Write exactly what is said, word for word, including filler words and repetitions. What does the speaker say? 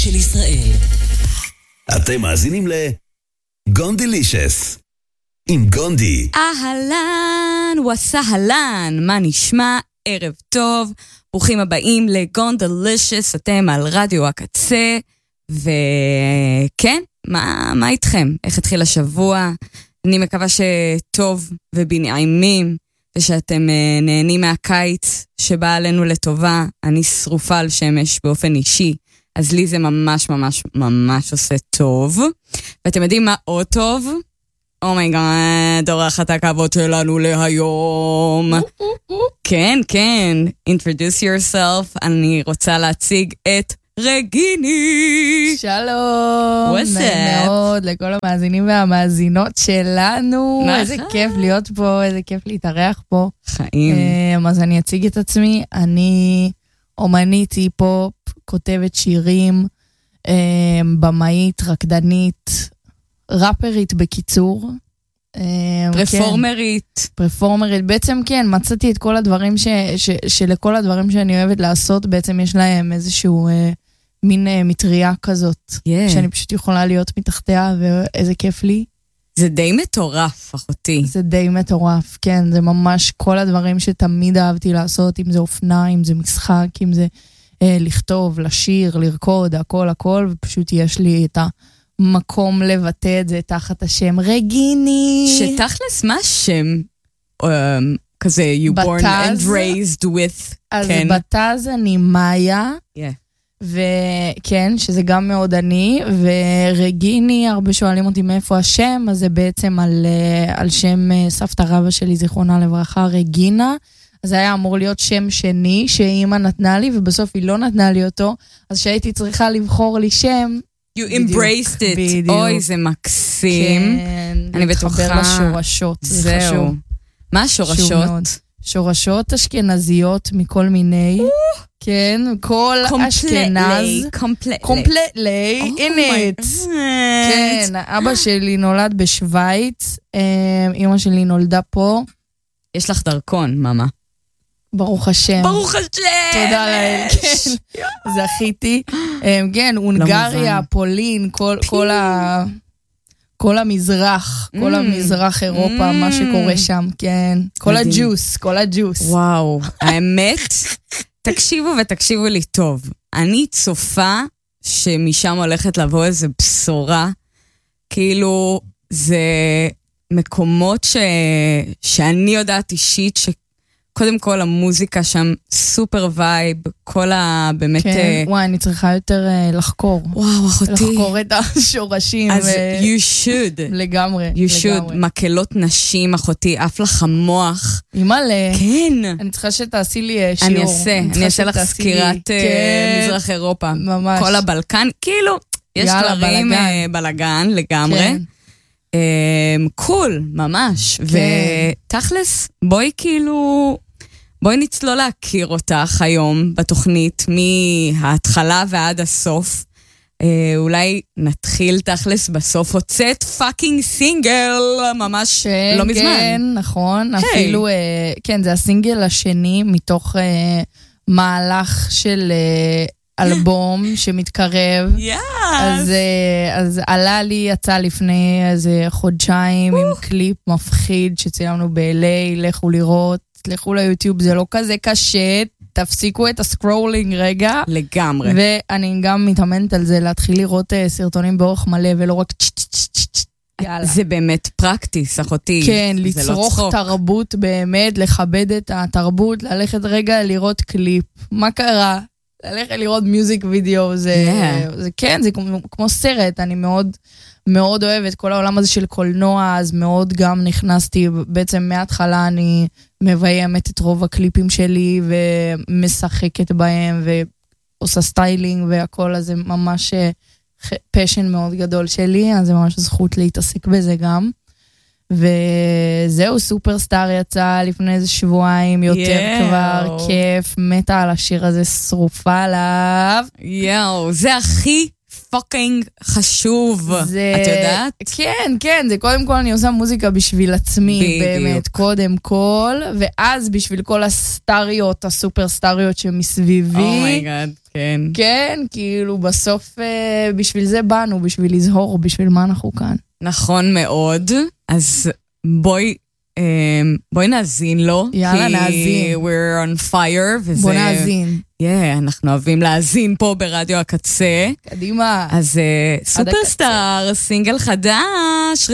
של ישראל. אתם מאזינים לגונדילישס עם גונדי. אהלן וסהלן, מה נשמע? ערב טוב, ברוכים הבאים לגונדילישס, אתם על רדיו הקצה, וכן, מה, מה איתכם? איך התחיל השבוע? אני מקווה שטוב ובנעימים, ושאתם נהנים מהקיץ שבא עלינו לטובה. אני שרופה על שמש באופן אישי, אז לי זה ממש ממש ממש עושה טוב. ואתם יודעים מה עוד טוב? אומייגאד, אורחת הכבוד שלנו להיום. כן, כן, introduce yourself. אני רוצה להציג את רגיני. שלום. What's נעים מאוד לכל המאזינים והמאזינות שלנו. איזה כיף להיות פה, איזה כיף להתארח פה. חיים. אז אני אציג את עצמי. אני אומנית היפ-הופ, כותבת שירים, במאית, רקדנית, ראפרית בקיצור. פרפורמרית. פרפורמרית. בעצם כן, מצאתי את כל הדברים ש, ש, שלכל הדברים שאני אוהבת לעשות, בעצם יש להם איזשהו אה, מין אה, מטריה כזאת, Yeah. שאני פשוט יכולה להיות מתחתיה, ואיזה כיף לי. זה די מטורף, אחותי. זה די מטורף, כן, זה ממש כל הדברים שתמיד אהבתי לעשות, אם זה אופנה, אם זה משחק, אם זה אה, לכתוב, לשיר, לרקוד, הכל הכל, ופשוט יש לי את ה... מקום לבטא את זה תחת השם רגיני. שתכלס מה השם? Um, כזה, you born and raised with. אז כן. בתז אני מאיה. Yeah. וכן, שזה גם מאוד אני. ורגיני, הרבה שואלים אותי מאיפה השם, אז זה בעצם על, על שם סבתא רבא שלי, זיכרונה לברכה, רגינה. אז זה היה אמור להיות שם שני, שאימא נתנה לי, ובסוף היא לא נתנה לי אותו. אז שהייתי צריכה לבחור לי שם, You embraced it. בדיוק. אוי, זה מקסים. כן, אני בטוחה. להתחבר לשורשות, זה זהו. חשוב. מה השורשות? שורשות אשכנזיות מכל מיני. כן, כל אשכנז. completely. completely in it. כן, אבא שלי נולד בשוויץ, אמא שלי נולדה פה. יש לך דרכון, מאמה. ברוך השם. ברוך השם. תודה לאל, כן. זכיתי. כן, הונגריה, פולין, כל ה... כל המזרח, כל המזרח אירופה, מה שקורה שם, כן. כל הג'וס, כל הג'וס. וואו, האמת, תקשיבו ותקשיבו לי טוב. אני צופה שמשם הולכת לבוא איזו בשורה, כאילו זה מקומות ש... שאני יודעת אישית ש... קודם כל, המוזיקה שם סופר וייב, כל ה... באמת... כן, וואי, אני צריכה יותר לחקור. וואו, אחותי. לחקור את השורשים. אז you should. לגמרי. you should. מקהלות נשים, אחותי, אף לך המוח. אימא'לה. כן. אני צריכה שתעשי לי שיעור. אני אעשה, אני אעשה לך סקירת מזרח אירופה. ממש. כל הבלקן, כאילו, יש דברים בלגן לגמרי. קול, ממש. ותכלס, בואי כאילו... בואי נצלול להכיר אותך היום בתוכנית, מההתחלה ועד הסוף. אה, אולי נתחיל תכלס בסוף, הוצאת פאקינג סינגל, ממש כן, לא מזמן. כן, נכון. Hey. אפילו, אה, כן, זה הסינגל השני מתוך אה, מהלך של אה, אלבום שמתקרב. Yes. אז, אה, אז עלה לי, יצא לפני איזה חודשיים עם קליפ מפחיד שצילמנו ב-אל איי, לכו לראות. תלכו ליוטיוב, זה לא כזה קשה, תפסיקו את הסקרולינג רגע. לגמרי. ואני גם מתאמנת על זה, להתחיל לראות סרטונים באורך מלא, ולא רק יאללה. זה באמת פרקטיס, אחותי. כן, לצרוך תרבות באמת, לכבד את התרבות, ללכת רגע לראות קליפ. מה קרה? ללכת לראות מיוזיק וידאו, זה, זה כן, זה כמו, כמו סרט, אני מאוד... מאוד אוהבת כל העולם הזה של קולנוע, אז מאוד גם נכנסתי, בעצם מההתחלה אני מביימת את רוב הקליפים שלי, ומשחקת בהם, ועושה סטיילינג והכל, אז זה ממש פשן מאוד גדול שלי, אז זה ממש זכות להתעסק בזה גם. וזהו, סופרסטאר יצא לפני איזה שבועיים, יותר yeah. כבר כיף, מתה על השיר הזה, שרופה עליו. יאו, זה הכי פוקינג חשוב, זה... את יודעת? כן, כן, זה קודם כל אני עושה מוזיקה בשביל עצמי, בדיוק. באמת, קודם כל, ואז בשביל כל הסטריות, הסופר סטריות שמסביבי. אומייגאד, כן. כן, כאילו בסוף בשביל זה באנו, בשביל לזהור, בשביל מה אנחנו כאן. נכון מאוד, אז בואי, בואי נאזין לו. יאללה, כי נאזין. we're on fire. וזה... בוא נאזין. yeah, אנחנו אוהבים להאזין פה ברדיו הקצה. קדימה. אז סופרסטאר, סינגל חדש.